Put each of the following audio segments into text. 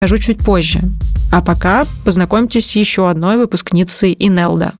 Скажу чуть позже. А пока познакомьтесь с еще одной выпускницей ИНЕЛДа.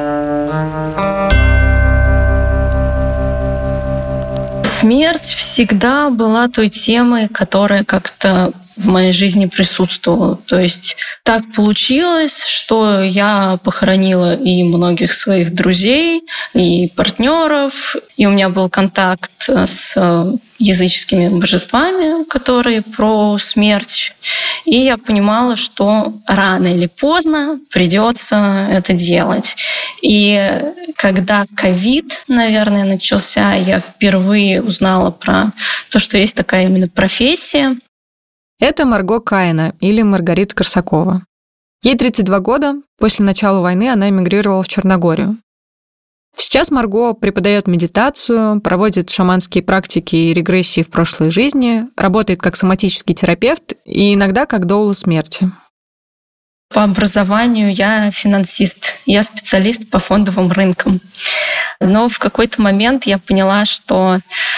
Смерть всегда была той темой, которая как-то в моей жизни присутствовала. То есть так получилось, что я похоронила и многих своих друзей, и партнеров, и у меня был контакт с языческими божествами, которые про смерть. И я понимала, что рано или поздно придется это делать. И когда ковид, наверное, начался, я впервые узнала про то, что есть такая именно профессия. Это Марго Каина или Маргарита Корсакова. Ей 32 года. После начала войны она эмигрировала в Черногорию. Сейчас Марго преподает медитацию, проводит шаманские практики и регрессии в прошлой жизни, работает как соматический терапевт и иногда как доула смерти. По образованию я финансист, я специалист по фондовым рынкам. Но в какой-то момент я поняла, что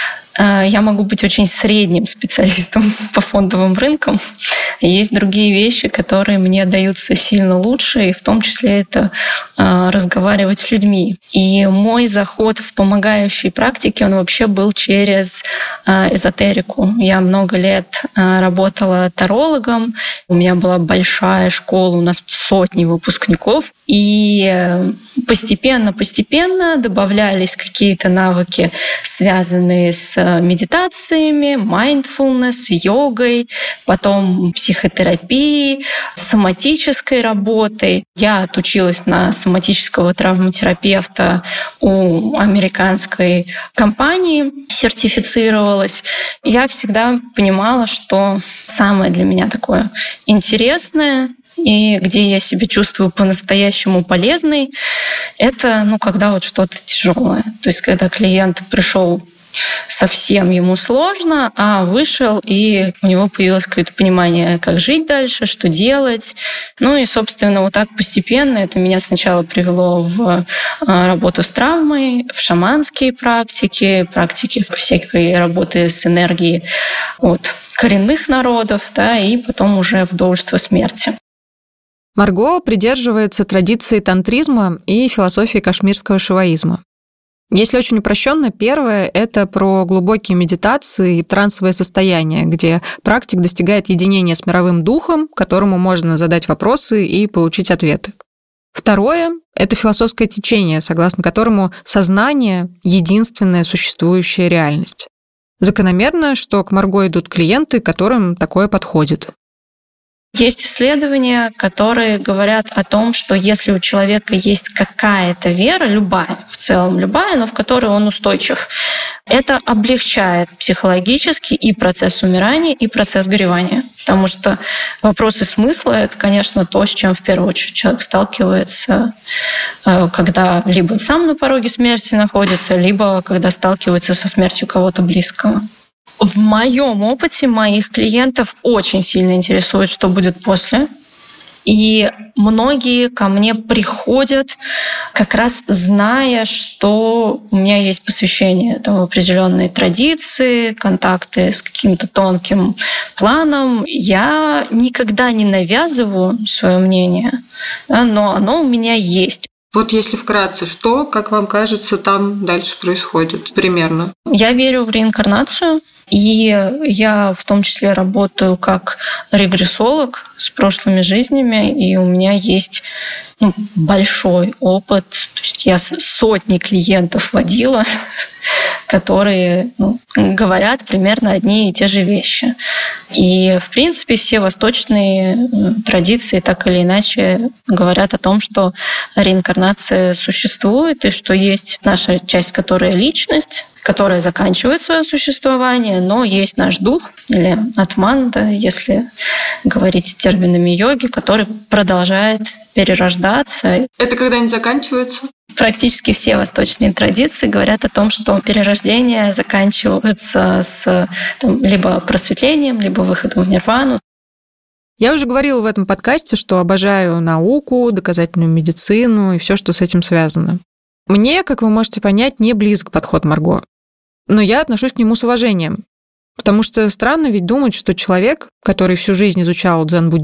я могу быть очень средним специалистом по фондовым рынкам. Есть другие вещи, которые мне даются сильно лучше, и в том числе это разговаривать с людьми. И мой заход в помогающие практики, он вообще был через эзотерику. Я много лет работала тарологом, у меня была большая школа, у нас сотни выпускников, и постепенно добавлялись какие-то навыки, связанные с медитациями, mindfulness, йогой, потом психотерапией, соматической работой. Я отучилась на соматического травматерапевта у американской компании, сертифицировалась. Я всегда понимала, что самое для меня такое интересное и где я себя чувствую по-настоящему полезной, это когда вот что-то тяжелое. То есть когда клиент пришел совсем ему сложно, а вышел, и у него появилось какое-то понимание, как жить дальше, что делать. И, собственно, вот так постепенно это меня сначала привело в работу с травмой, в шаманские практики всякой работы с энергией от коренных народов, и потом уже в доульство смерти. Марго придерживается традиции тантризма и философии кашмирского шиваизма. Если очень упрощенно, первое – это про глубокие медитации и трансовое состояние, где практик достигает единения с мировым духом, которому можно задать вопросы и получить ответы. Второе – это философское течение, согласно которому сознание – единственная существующая реальность. Закономерно, что к Марго идут клиенты, которым такое подходит. Есть исследования, которые говорят о том, что если у человека есть какая-то вера, любая, в целом любая, но в которой он устойчив, это облегчает психологически и процесс умирания, и процесс горевания. Потому что вопросы смысла — это, конечно, то, с чем в первую очередь человек сталкивается, когда либо сам на пороге смерти находится, либо когда сталкивается со смертью кого-то близкого. В моем опыте моих клиентов очень сильно интересует, что будет после. И многие ко мне приходят, как раз зная, что у меня есть посвящение в определенные традиции, контакты с каким-то тонким планом. Я никогда не навязываю свое мнение, но оно у меня есть. Вот если вкратце, что, как вам кажется, там дальше происходит примерно? Я верю в реинкарнацию. И я в том числе работаю как регрессолог с прошлыми жизнями, и у меня есть большой опыт. То есть я сотни клиентов водила, которые говорят примерно одни и те же вещи. И, в принципе, все восточные традиции так или иначе говорят о том, что реинкарнация существует, и что есть наша часть, которая личность, которая заканчивает свое существование, но есть наш дух, или атман, если говорить терминами йоги, который продолжает перерождаться. Это когда-нибудь заканчивается? Практически все восточные традиции говорят о том, что перерождение заканчивается с либо просветлением, либо выходом в нирвану. Я уже говорила в этом подкасте, что обожаю науку, доказательную медицину и все, что с этим связано. Мне, как вы можете понять, не близок подход Марго. Но я отношусь к нему с уважением. Потому что странно ведь думать, что человек, который всю жизнь изучал дзен-буддизм,